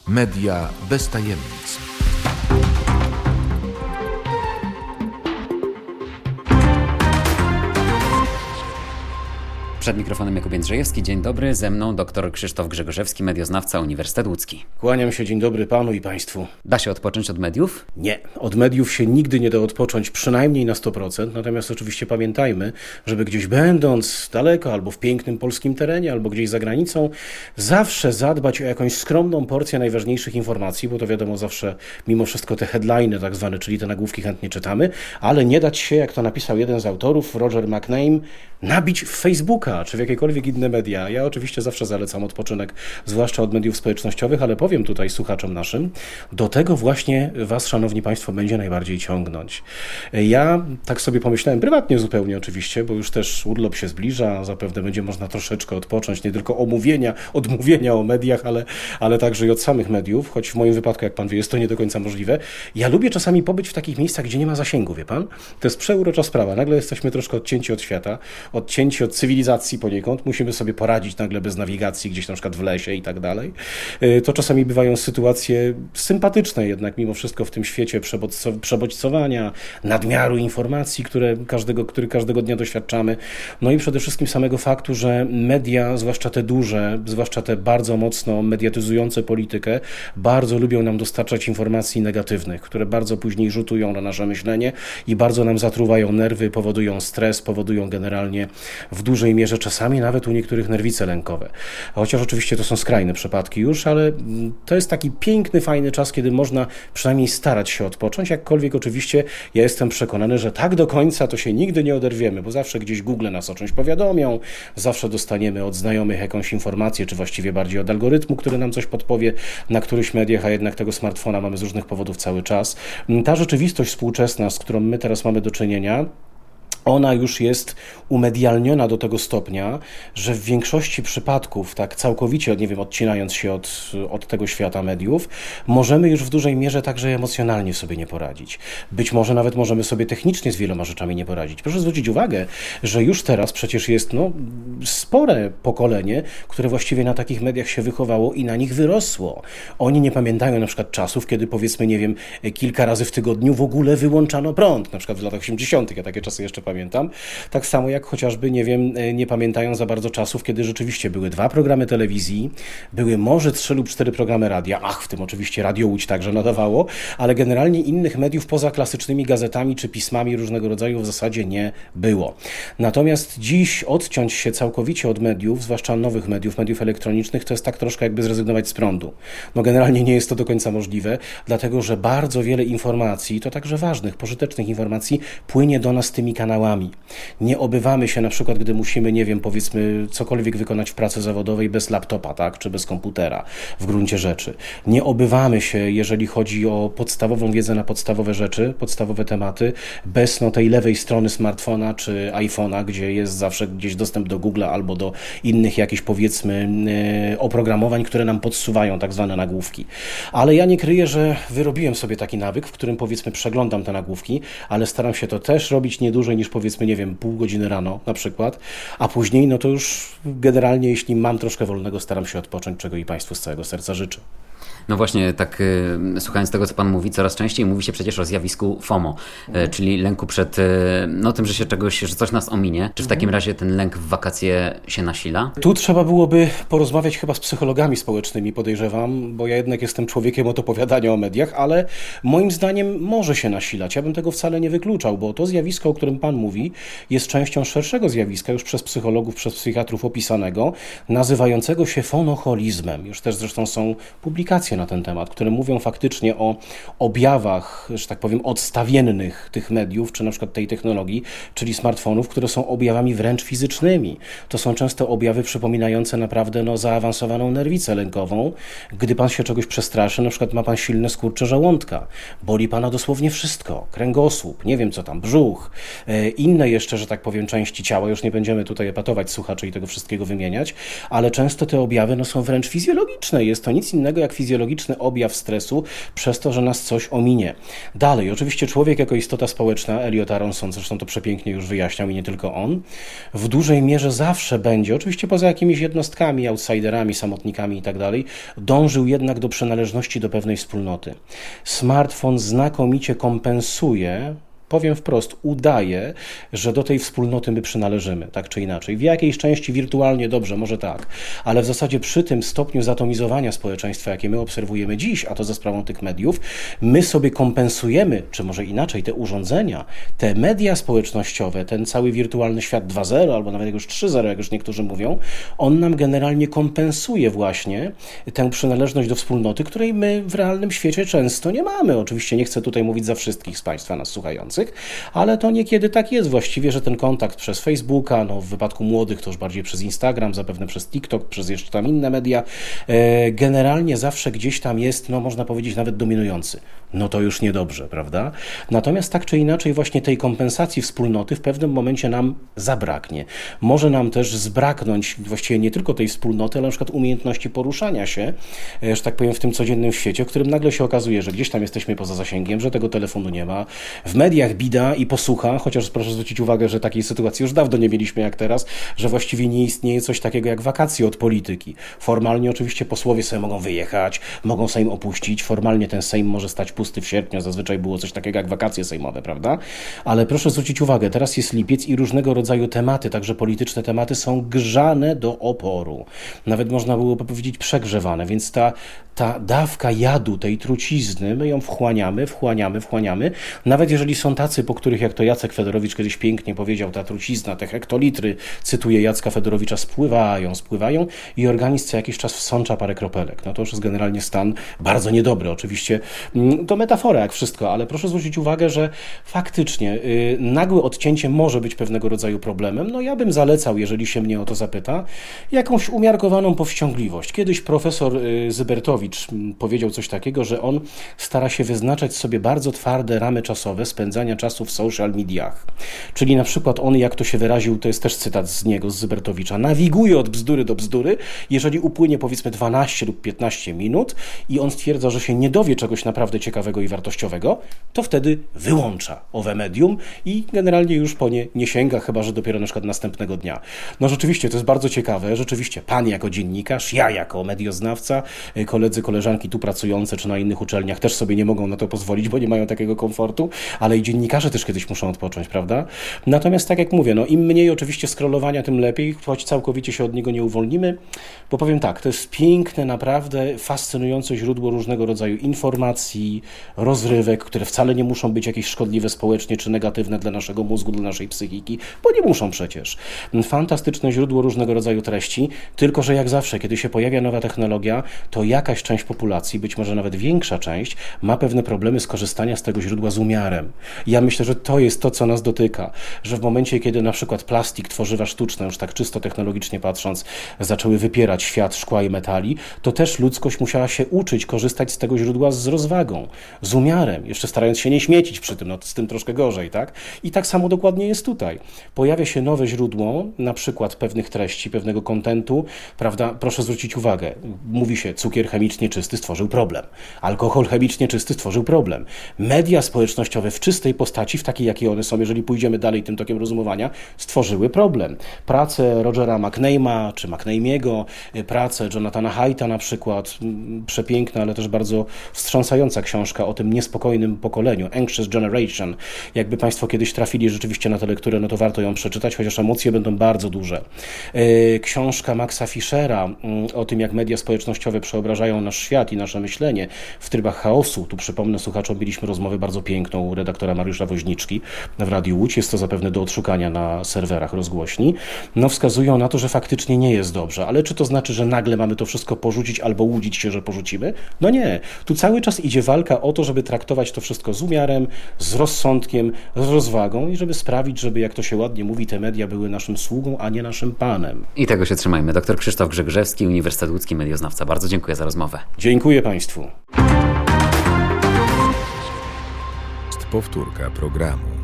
Media bez tajemnic. Przed mikrofonem Jakub Jędrzejewski. Dzień dobry, ze mną dr Krzysztof Grzegorzewski, medioznawca, Uniwersytet Łódzki. Kłaniam się, dzień dobry panu i państwu. Da się odpocząć od mediów? Nie, od mediów się nigdy nie da odpocząć, przynajmniej na 100%. Natomiast oczywiście pamiętajmy, żeby gdzieś będąc daleko, albo w pięknym polskim terenie, albo gdzieś za granicą, zawsze zadbać o jakąś skromną porcję najważniejszych informacji, bo to wiadomo zawsze, mimo wszystko te headliny tak zwane, czyli te nagłówki chętnie czytamy, ale nie dać się, jak to napisał jeden z autorów, Roger McName, nabić w Facebooka, czy w jakiekolwiek inne media. Ja oczywiście zawsze zalecam odpoczynek, zwłaszcza od mediów społecznościowych, ale powiem tutaj słuchaczom naszym, do tego właśnie was, szanowni państwo, będzie najbardziej ciągnąć. Ja tak sobie pomyślałem, prywatnie zupełnie oczywiście, bo już też urlop się zbliża, zapewne będzie można troszeczkę odpocząć, nie tylko odmówienia o mediach, ale także i od samych mediów, choć w moim wypadku, jak pan wie, jest to nie do końca możliwe. Ja lubię czasami pobyć w takich miejscach, gdzie nie ma zasięgu, wie pan? To jest przeurocza sprawa. Nagle jesteśmy troszkę odcięci od świata, odcięci od cywilizacji poniekąd, musimy sobie poradzić nagle bez nawigacji gdzieś na przykład w lesie i tak dalej. To czasami bywają sytuacje sympatyczne jednak mimo wszystko w tym świecie przebodźcowania, nadmiaru informacji, który każdego dnia doświadczamy. No i przede wszystkim samego faktu, że media, zwłaszcza te duże, zwłaszcza te bardzo mocno mediatyzujące politykę, bardzo lubią nam dostarczać informacji negatywnych, które bardzo później rzutują na nasze myślenie i bardzo nam zatruwają nerwy, powodują stres, powodują generalnie w dużej mierze czasami nawet u niektórych nerwice lękowe. Chociaż oczywiście to są skrajne przypadki już, ale to jest taki piękny, fajny czas, kiedy można przynajmniej starać się odpocząć, jakkolwiek oczywiście ja jestem przekonany, że tak do końca to się nigdy nie oderwiemy, bo zawsze gdzieś Google nas o czymś powiadomią, zawsze dostaniemy od znajomych jakąś informację, czy właściwie bardziej od algorytmu, który nam coś podpowie na którychś mediach, a jednak tego smartfona mamy z różnych powodów cały czas. Ta rzeczywistość współczesna, z którą my teraz mamy do czynienia, ona już jest umedialniona do tego stopnia, że w większości przypadków, tak całkowicie, nie wiem, odcinając się od tego świata mediów, możemy już w dużej mierze także emocjonalnie sobie nie poradzić. Być może nawet możemy sobie technicznie z wieloma rzeczami nie poradzić. Proszę zwrócić uwagę, że już teraz przecież jest spore pokolenie, które właściwie na takich mediach się wychowało i na nich wyrosło. Oni nie pamiętają na przykład czasów, kiedy powiedzmy, nie wiem, kilka razy w tygodniu w ogóle wyłączano prąd, na przykład w latach 80. Ja takie czasy jeszcze pamiętam. Tak samo jak chociażby, nie wiem, nie pamiętają za bardzo czasów, kiedy rzeczywiście były 2 programy telewizji, były może 3 lub 4 programy radia, w tym oczywiście Radio Łódź także nadawało, ale generalnie innych mediów poza klasycznymi gazetami czy pismami różnego rodzaju w zasadzie nie było. Natomiast dziś odciąć się całkowicie od mediów, zwłaszcza nowych mediów elektronicznych, to jest tak troszkę jakby zrezygnować z prądu. Generalnie nie jest to do końca możliwe, dlatego że bardzo wiele informacji, to także ważnych, pożytecznych informacji, płynie do nas tymi kanałami. Nie obywamy się na przykład, gdy musimy, nie wiem, powiedzmy cokolwiek wykonać w pracy zawodowej bez laptopa, tak, czy bez komputera w gruncie rzeczy. Nie obywamy się, jeżeli chodzi o podstawową wiedzę na podstawowe rzeczy, podstawowe tematy, bez tej lewej strony smartfona czy iPhone'a, gdzie jest zawsze gdzieś dostęp do Google'a albo do innych jakichś, powiedzmy, oprogramowań, które nam podsuwają tak zwane nagłówki. Ale ja nie kryję, że wyrobiłem sobie taki nawyk, w którym, powiedzmy, przeglądam te nagłówki, ale staram się to też robić nie dłużej niż, powiedzmy, nie wiem, pół godziny rano na przykład, a później to już generalnie, jeśli mam troszkę wolnego, staram się odpocząć, czego i państwu z całego serca życzę. No właśnie, tak słuchając tego, co pan mówi, coraz częściej mówi się przecież o zjawisku FOMO, czyli lęku przed tym, że coś nas ominie. Czy w takim razie ten lęk w wakacje się nasila? Tu trzeba byłoby porozmawiać chyba z psychologami społecznymi, podejrzewam, bo ja jednak jestem człowiekiem od opowiadania o mediach, ale moim zdaniem może się nasilać. Ja bym tego wcale nie wykluczał, bo to zjawisko, o którym pan mówi, jest częścią szerszego zjawiska, już przez psychologów, przez psychiatrów opisanego, nazywającego się fonoholizmem. Już też zresztą są publikacje na ten temat, które mówią faktycznie o objawach, że tak powiem, odstawiennych tych mediów, czy na przykład tej technologii, czyli smartfonów, które są objawami wręcz fizycznymi. To są często objawy przypominające naprawdę zaawansowaną nerwicę lękową. Gdy pan się czegoś przestraszy, na przykład ma pan silne skurcze żołądka, boli pana dosłownie wszystko, kręgosłup, nie wiem co tam, brzuch, inne jeszcze, że tak powiem, części ciała, już nie będziemy tutaj epatować słuchaczy i tego wszystkiego wymieniać, ale często te objawy są wręcz fizjologiczne. Jest to nic innego jak fizjologiczny objaw stresu przez to, że nas coś ominie. Dalej, oczywiście człowiek jako istota społeczna, Elliot Aronson zresztą to przepięknie już wyjaśniał i nie tylko on, w dużej mierze zawsze będzie, oczywiście poza jakimiś jednostkami, outsiderami, samotnikami i tak dalej, dążył jednak do przynależności do pewnej wspólnoty. Smartfon znakomicie kompensuje, powiem wprost, udaje, że do tej wspólnoty my przynależymy, tak czy inaczej. W jakiejś części wirtualnie dobrze, może tak, ale w zasadzie przy tym stopniu zatomizowania społeczeństwa, jakie my obserwujemy dziś, a to za sprawą tych mediów, my sobie kompensujemy, czy może inaczej, te urządzenia, te media społecznościowe, ten cały wirtualny świat 2.0 albo nawet już 3.0, jak już niektórzy mówią, on nam generalnie kompensuje właśnie tę przynależność do wspólnoty, której my w realnym świecie często nie mamy. Oczywiście nie chcę tutaj mówić za wszystkich z Państwa nas słuchających, ale to niekiedy tak jest właściwie, że ten kontakt przez Facebooka, no w wypadku młodych to już bardziej przez Instagram, zapewne przez TikTok, przez jeszcze tam inne media, generalnie zawsze gdzieś tam jest, no można powiedzieć nawet dominujący. No to już niedobrze, prawda? Natomiast tak czy inaczej właśnie tej kompensacji wspólnoty w pewnym momencie nam zabraknie. Może nam też zbraknąć właściwie nie tylko tej wspólnoty, ale na przykład umiejętności poruszania się, że tak powiem, w tym codziennym świecie, w którym nagle się okazuje, że gdzieś tam jesteśmy poza zasięgiem, że tego telefonu nie ma. W mediach bida i posłucha, chociaż proszę zwrócić uwagę, że takiej sytuacji już dawno nie mieliśmy jak teraz, że właściwie nie istnieje coś takiego jak wakacje od polityki. Formalnie oczywiście posłowie sobie mogą wyjechać, mogą Sejm opuścić, formalnie ten Sejm może stać pusty w sierpniu, zazwyczaj było coś takiego jak wakacje sejmowe, prawda? Ale proszę zwrócić uwagę, teraz jest lipiec i różnego rodzaju tematy, także polityczne tematy są grzane do oporu. Nawet można było powiedzieć przegrzewane, więc ta dawka jadu, tej trucizny, my ją wchłaniamy. Nawet jeżeli są tacy, po których, jak to Jacek Fedorowicz kiedyś pięknie powiedział, ta trucizna, te hektolitry, cytuję Jacka Fedorowicza, spływają i organizm co jakiś czas wsącza parę kropelek. No to już jest generalnie stan bardzo niedobry. Oczywiście to metafora jak wszystko, ale proszę zwrócić uwagę, że faktycznie nagłe odcięcie może być pewnego rodzaju problemem. No ja bym zalecał, jeżeli się mnie o to zapyta, jakąś umiarkowaną powściągliwość. Kiedyś profesor Zybertowicz powiedział coś takiego, że on stara się wyznaczać sobie bardzo twarde ramy czasowe spędzania czasu w social mediach. Czyli na przykład on, jak to się wyraził, to jest też cytat z niego, z Zybertowicza, nawiguje od bzdury do bzdury, jeżeli upłynie powiedzmy 12 lub 15 minut i on stwierdza, że się nie dowie czegoś naprawdę ciekawego i wartościowego, to wtedy wyłącza owe medium i generalnie już po nie sięga, chyba że dopiero na przykład następnego dnia. No rzeczywiście, to jest bardzo ciekawe, rzeczywiście pan jako dziennikarz, ja jako medioznawca, koledzy, koleżanki tu pracujące czy na innych uczelniach też sobie nie mogą na to pozwolić, bo nie mają takiego komfortu, ale i dziennikarze też kiedyś muszą odpocząć, prawda? Natomiast tak jak mówię, no im mniej oczywiście scrollowania, tym lepiej, choć całkowicie się od niego nie uwolnimy, bo powiem tak, to jest piękne, naprawdę fascynujące źródło różnego rodzaju informacji, rozrywek, które wcale nie muszą być jakieś szkodliwe społecznie czy negatywne dla naszego mózgu, dla naszej psychiki, bo nie muszą przecież. Fantastyczne źródło różnego rodzaju treści, tylko że jak zawsze, kiedy się pojawia nowa technologia, to jakaś część populacji, być może nawet większa część, ma pewne problemy z korzystania z tego źródła z umiarem. Ja myślę, że to jest to, co nas dotyka, że w momencie, kiedy na przykład plastik, tworzywa sztuczne, już tak czysto technologicznie patrząc, zaczęły wypierać świat szkła i metali, to też ludzkość musiała się uczyć korzystać z tego źródła z rozwagą, z umiarem, jeszcze starając się nie śmiecić przy tym, no z tym troszkę gorzej, tak? I tak samo dokładnie jest tutaj. Pojawia się nowe źródło, na przykład pewnych treści, pewnego kontentu, prawda? Proszę zwrócić uwagę, mówi się, cukier chemicznie czysty stworzył problem, alkohol chemicznie czysty stworzył problem. Media społecznościowe w czystej postaci, w takiej, jakie one są, jeżeli pójdziemy dalej tym tokiem rozumowania, stworzyły problem. Prace Rogera McName'a czy McNamego, pracę Jonathana Haidta na przykład, przepiękna, ale też bardzo wstrząsająca książka o tym niespokojnym pokoleniu, Anxious Generation. Jakby Państwo kiedyś trafili rzeczywiście na tę lekturę, no to warto ją przeczytać, chociaż emocje będą bardzo duże. Książka Maxa Fischera o tym, jak media społecznościowe przeobrażają nasz świat i nasze myślenie w trybach chaosu. Tu przypomnę słuchaczom, mieliśmy rozmowę bardzo piękną u redaktora Mariusza Woźniczki w Radiu Łódź. Jest to zapewne do odszukania na serwerach rozgłośni. No wskazują na to, że faktycznie nie jest dobrze. Ale czy to znaczy, że nagle mamy to wszystko porzucić albo łudzić się, że porzucimy? No nie. Tu cały czas idzie walka o to, żeby traktować to wszystko z umiarem, z rozsądkiem, z rozwagą i żeby sprawić, żeby, jak to się ładnie mówi, te media były naszym sługą, a nie naszym panem. I tego się trzymajmy. Dr Krzysztof Grzegorzewski, Uniwersytet Łódzki, medioznawca. Bardzo dziękuję za rozmowę. Dziękuję Państwu. Powtórka programu.